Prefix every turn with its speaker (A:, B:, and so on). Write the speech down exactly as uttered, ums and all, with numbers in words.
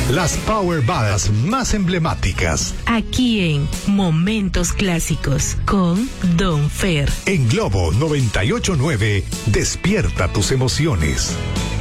A: Las Power Ballads más emblemáticas.
B: Aquí en Momentos Clásicos con Don Fer.
A: En Globo noventa y ocho punto nueve, despierta tus emociones.